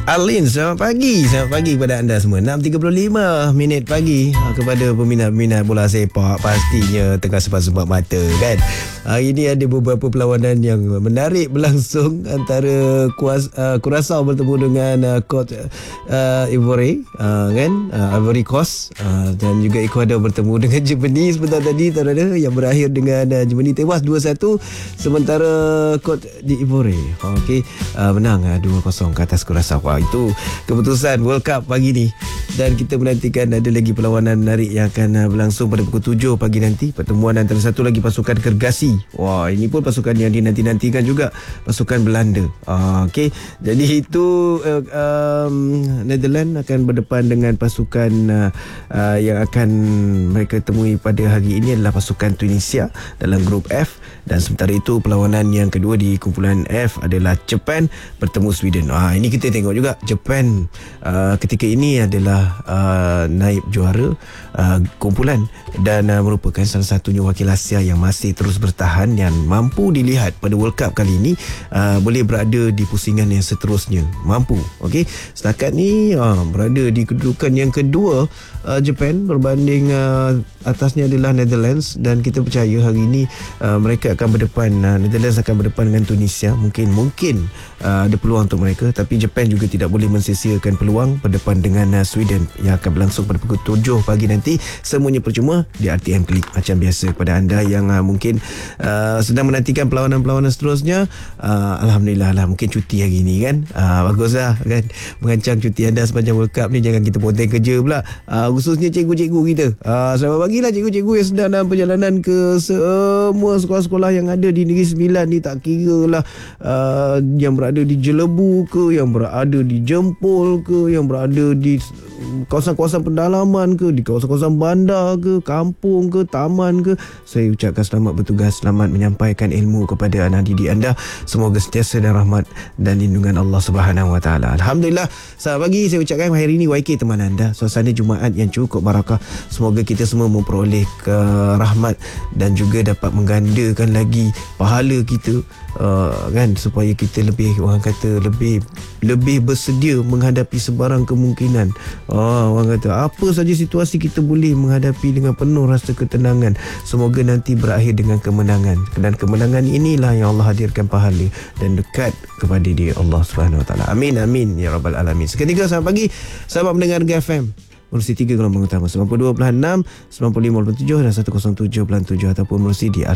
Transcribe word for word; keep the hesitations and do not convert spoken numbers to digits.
Alin, selamat pagi. Selamat pagi kepada anda semua. enam tiga puluh lima minit pagi kepada peminat-peminat bola sepak, pastinya tengah sepak-sepak mata kan. Hari ini ada beberapa perlawanan yang menarik berlangsung antara Kuas, uh, Curaçao bertemu dengan uh, Cote uh, Ivoire uh, kan, uh, Ivory Coast, uh, dan juga Ecuador bertemu dengan Germany sebentar tadi terada, yang berakhir dengan uh, Germany tewas dua satu, sementara Cote d'Ivoire okey uh, menang uh, dua kosong ke atas Curaçao. Wah, itu keputusan World Cup pagi ni, dan kita menantikan ada lagi perlawanan menarik yang akan uh, berlangsung pada pukul tujuh pagi nanti. Pertemuan antara satu lagi pasukan Gergasi. Wah, ini pun pasukan yang dinanti-nantikan juga, pasukan Belanda. Uh, okey, jadi itu uh, um, Netherlands akan berdepan dengan pasukan uh, uh, yang akan mereka temui pada hari ini adalah pasukan Tunisia dalam grup F, dan sementara itu perlawanan yang kedua di kumpulan F adalah Japan bertemu Sweden. Ah, ini kita tengok juga Japan uh, ketika ini adalah uh, naib juara uh, kumpulan, dan uh, merupakan salah satunya wakil Asia yang masih terus bertahan, yang mampu dilihat pada World Cup kali ini uh, boleh berada di pusingan yang seterusnya, mampu. Okey, setakat ni uh, berada di kedudukan yang kedua uh, Japan berbanding uh, atasnya adalah Netherlands, dan kita percaya hari ini uh, mereka akan berdepan, uh, Netherlands akan berdepan dengan Tunisia. Mungkin mungkin uh, ada peluang untuk mereka, tapi Japan juga tidak boleh mensia-siakan peluang berdepan dengan uh, Sweden yang akan berlangsung pada pukul tujuh pagi nanti. Semuanya percuma di R T M Klik macam biasa. Kepada anda yang uh, mungkin uh, sedang menantikan perlawanan-perlawanan seterusnya, uh, Alhamdulillah lah, mungkin cuti hari ni kan, uh, baguslah kan, mengancang cuti anda sepanjang World Cup ni. Jangan kita potong kerja pula, uh, khususnya cikgu-cikgu kita. uh, Selamat pagi lah cikgu-cikgu yang sedang dalam perjalanan ke semua sekolah-sekolah yang ada di Negeri Sembilan ni. Tak kira lah uh, yang berada di Jelebu ke, yang berada di Jempol ke, yang berada di kawasan-kawasan pedalaman ke, di kawasan-kawasan bandar ke, kampung ke, taman ke. Saya ucapkan selamat bertugas, selamat menyampaikan ilmu kepada anak didik anda. Semoga sentiasa dan rahmat dan lindungan Allah Subhanahu Wa Taala. Alhamdulillah, selamat pagi saya ucapkan hari ini Y K teman anda. Suasana Jumaat yang cukup barakah. Semoga kita semua memperoleh ke rahmat dan juga dapat menggandakan lagi pahala kita, uh, kan, supaya kita lebih, orang kata, lebih lebih bersedia menghadapi sebarang kemungkinan. Oh, orang kata apa saja situasi kita boleh menghadapi dengan penuh rasa ketenangan. Semoga nanti berakhir dengan kemenangan, dan kemenangan inilah yang Allah hadirkan pahala dan dekat kepada dia Allah Subhanahu Wa Taala. Amin amin ya rabbal alamin. Seketika selamat pagi sahabat pendengar G F M. Menerusi tiga gelombang utama sembilan puluh dua perpuluhan enam, sembilan puluh lima perpuluhan tujuh dan seratus tujuh perpuluhan tujuh, ataupun menerusi di